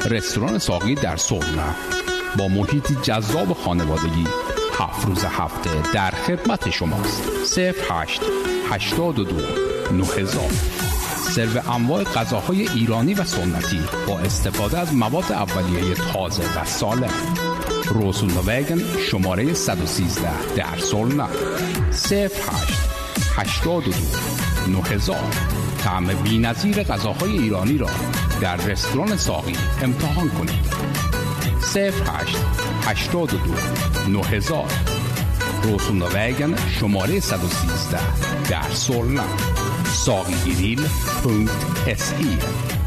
رستوران ساقی در سرنا با محیطی جذاب خانوادگی 7 روز هفته در خدمت شماست. 08 82 9000. سرو انواع غذاهای ایرانی و سنتی با استفاده از مواد اولیه تازه و سالم. روسونووگن شماره 113 در سرنا. 08 82 9000. طعم بی‌نظیر غذاهای ایرانی را در رستوران ساقی امتحان کنید. 08 82 9000. روسونووگن شماره 113 در سرنا. ساقیگریل.se